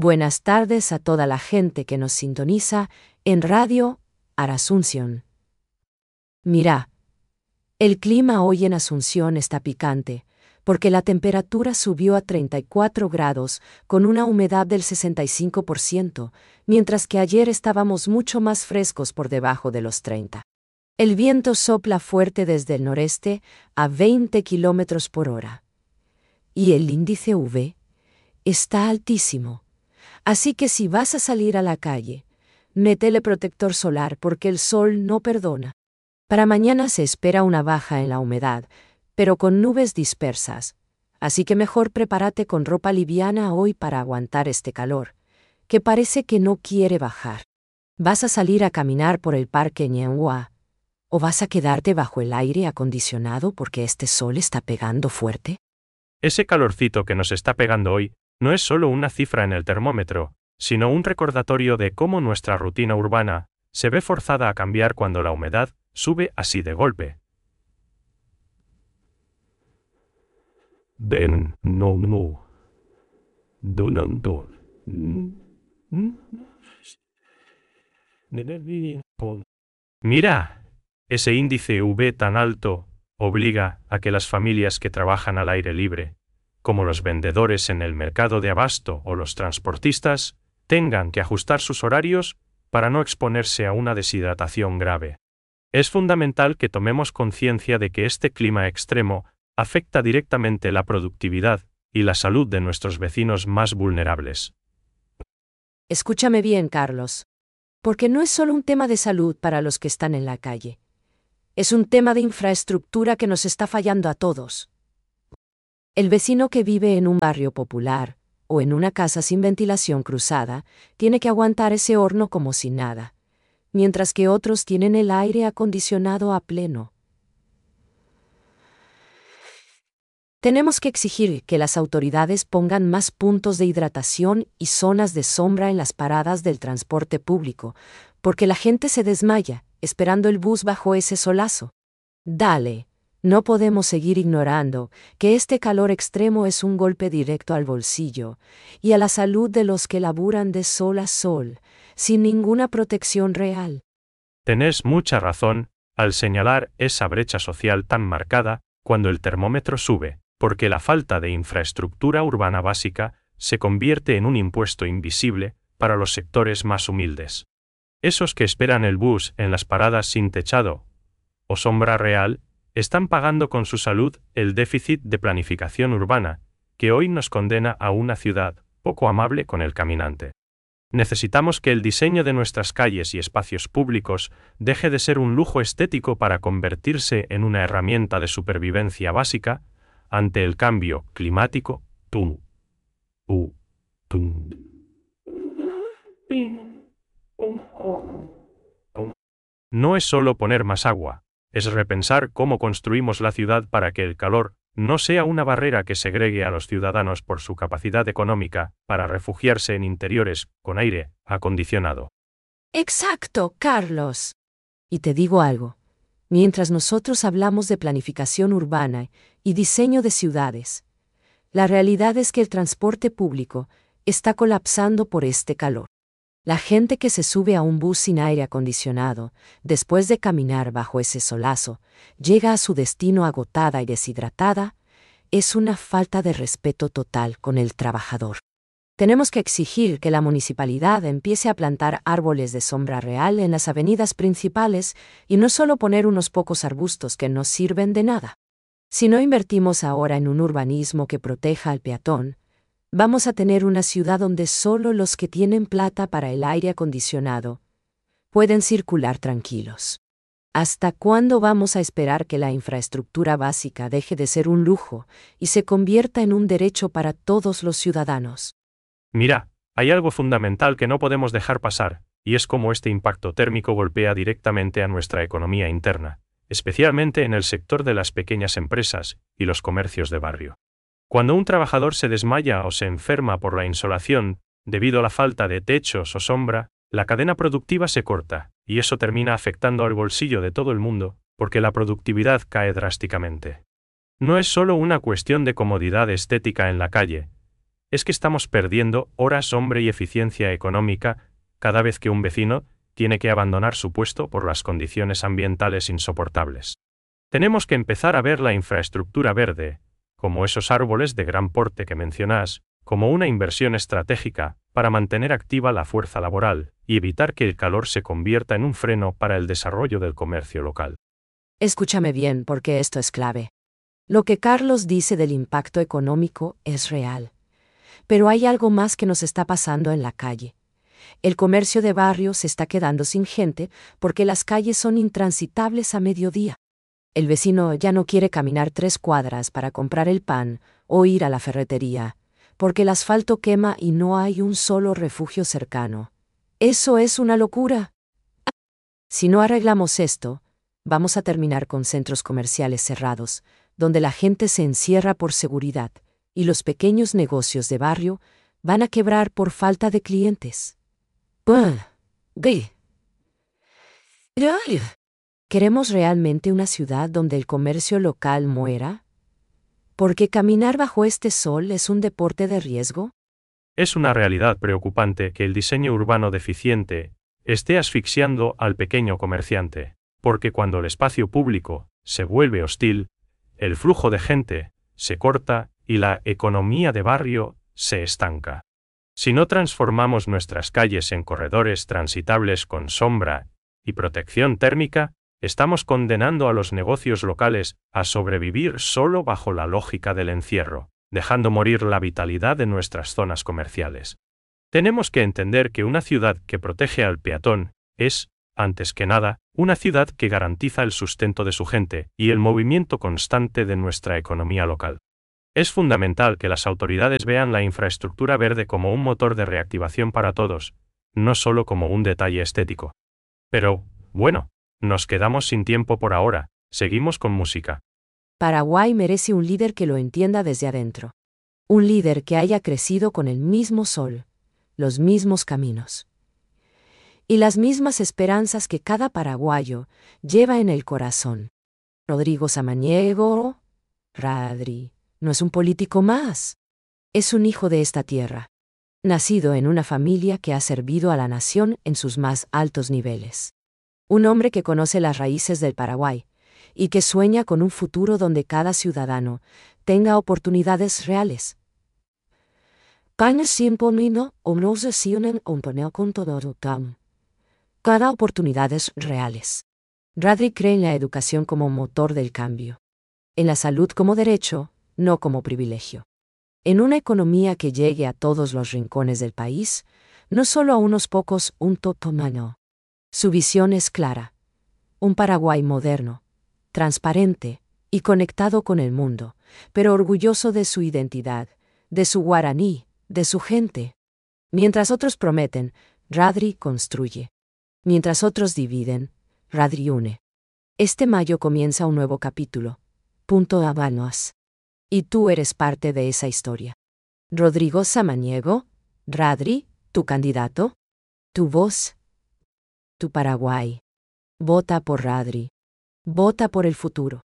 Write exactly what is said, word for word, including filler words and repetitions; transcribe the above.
Buenas tardes a toda la gente que nos sintoniza en Radio Asunción. Mira, el clima hoy en Asunción está picante, porque la temperatura subió a treinta y cuatro grados con una humedad del sesenta y cinco por ciento, mientras que ayer estábamos mucho más frescos por debajo de los treinta. El viento sopla fuerte desde el noreste a veinte kilómetros por hora. Y el índice U V está altísimo. Así que si vas a salir a la calle, métele protector solar porque el sol no perdona. Para mañana se espera una baja en la humedad, pero con nubes dispersas. Así que mejor prepárate con ropa liviana hoy para aguantar este calor, que parece que no quiere bajar. ¿Vas a salir a caminar por el parque Ñanhua? ¿O vas a quedarte bajo el aire acondicionado porque este sol está pegando fuerte? Ese calorcito que nos está pegando hoy no es solo una cifra en el termómetro, sino un recordatorio de cómo nuestra rutina urbana se ve forzada a cambiar cuando la humedad sube así de golpe. Den no no. Donando. Mira, ese índice U V tan alto obliga a que las familias que trabajan al aire libre, como los vendedores en el mercado de abasto o los transportistas, tengan que ajustar sus horarios para no exponerse a una deshidratación grave. Es fundamental que tomemos conciencia de que este clima extremo afecta directamente la productividad y la salud de nuestros vecinos más vulnerables. Escúchame bien, Carlos, porque no es solo un tema de salud para los que están en la calle. Es un tema de infraestructura que nos está fallando a todos. El vecino que vive en un barrio popular o en una casa sin ventilación cruzada tiene que aguantar ese horno como si nada, mientras que otros tienen el aire acondicionado a pleno. Tenemos que exigir que las autoridades pongan más puntos de hidratación y zonas de sombra en las paradas del transporte público, porque la gente se desmaya esperando el bus bajo ese solazo. Dale. No podemos seguir ignorando que este calor extremo es un golpe directo al bolsillo y a la salud de los que laburan de sol a sol, sin ninguna protección real. Tenés mucha razón al señalar esa brecha social tan marcada cuando el termómetro sube, porque la falta de infraestructura urbana básica se convierte en un impuesto invisible para los sectores más humildes. Esos que esperan el bus en las paradas sin techado o sombra real, están pagando con su salud el déficit de planificación urbana, que hoy nos condena a una ciudad poco amable con el caminante. Necesitamos que el diseño de nuestras calles y espacios públicos deje de ser un lujo estético para convertirse en una herramienta de supervivencia básica ante el cambio climático. Tum. U. Tum. No es solo poner más agua. Es repensar cómo construimos la ciudad para que el calor no sea una barrera que segregue a los ciudadanos por su capacidad económica para refugiarse en interiores con aire acondicionado. Exacto, Carlos. Y te digo algo. Mientras nosotros hablamos de planificación urbana y diseño de ciudades, la realidad es que el transporte público está colapsando por este calor. La gente que se sube a un bus sin aire acondicionado, después de caminar bajo ese solazo, llega a su destino agotada y deshidratada, es una falta de respeto total con el trabajador. Tenemos que exigir que la municipalidad empiece a plantar árboles de sombra real en las avenidas principales y no solo poner unos pocos arbustos que no sirven de nada. Si no invertimos ahora en un urbanismo que proteja al peatón, vamos a tener una ciudad donde solo los que tienen plata para el aire acondicionado pueden circular tranquilos. ¿Hasta cuándo vamos a esperar que la infraestructura básica deje de ser un lujo y se convierta en un derecho para todos los ciudadanos? Mira, hay algo fundamental que no podemos dejar pasar, y es cómo este impacto térmico golpea directamente a nuestra economía interna, especialmente en el sector de las pequeñas empresas y los comercios de barrio. Cuando un trabajador se desmaya o se enferma por la insolación, debido a la falta de techos o sombra, la cadena productiva se corta, y eso termina afectando al bolsillo de todo el mundo, porque la productividad cae drásticamente. No es solo una cuestión de comodidad estética en la calle, es que estamos perdiendo horas hombre y eficiencia económica cada vez que un vecino tiene que abandonar su puesto por las condiciones ambientales insoportables. Tenemos que empezar a ver la infraestructura verde, como esos árboles de gran porte que mencionas, como una inversión estratégica para mantener activa la fuerza laboral y evitar que el calor se convierta en un freno para el desarrollo del comercio local. Escúchame bien, porque esto es clave. Lo que Carlos dice del impacto económico es real. Pero hay algo más que nos está pasando en la calle. El comercio de barrio se está quedando sin gente porque las calles son intransitables a mediodía. El vecino ya no quiere caminar tres cuadras para comprar el pan o ir a la ferretería, porque el asfalto quema y no hay un solo refugio cercano. Eso es una locura. Si no arreglamos esto, vamos a terminar con centros comerciales cerrados, donde la gente se encierra por seguridad, y los pequeños negocios de barrio van a quebrar por falta de clientes. ¿Queremos realmente una ciudad donde el comercio local muera? ¿Porque caminar bajo este sol es un deporte de riesgo? Es una realidad preocupante que el diseño urbano deficiente esté asfixiando al pequeño comerciante, porque cuando el espacio público se vuelve hostil, el flujo de gente se corta y la economía de barrio se estanca. Si no transformamos nuestras calles en corredores transitables con sombra y protección térmica, estamos condenando a los negocios locales a sobrevivir solo bajo la lógica del encierro, dejando morir la vitalidad de nuestras zonas comerciales. Tenemos que entender que una ciudad que protege al peatón es, antes que nada, una ciudad que garantiza el sustento de su gente y el movimiento constante de nuestra economía local. Es fundamental que las autoridades vean la infraestructura verde como un motor de reactivación para todos, no solo como un detalle estético. Pero, bueno, nos quedamos sin tiempo por ahora, seguimos con música. Paraguay merece un líder que lo entienda desde adentro. Un líder que haya crecido con el mismo sol, los mismos caminos y las mismas esperanzas que cada paraguayo lleva en el corazón. Rodrigo Samaniego, Radri, no es un político más. Es un hijo de esta tierra, nacido en una familia que ha servido a la nación en sus más altos niveles. Un hombre que conoce las raíces del Paraguay y que sueña con un futuro donde cada ciudadano tenga oportunidades reales. Cada oportunidades reales. Radri cree en la educación como motor del cambio. En la salud como derecho, no como privilegio. En una economía que llegue a todos los rincones del país, no solo a unos pocos, un totomano. Su visión es clara. Un Paraguay moderno, transparente y conectado con el mundo, pero orgulloso de su identidad, de su guaraní, de su gente. Mientras otros prometen, Radri construye. Mientras otros dividen, Radri une. Este mayo comienza un nuevo capítulo. Punto Habanos. Y tú eres parte de esa historia. Rodrigo Samaniego, Radri, tu candidato, tu voz, tu Paraguay. Vota por Radri. Vota por el futuro.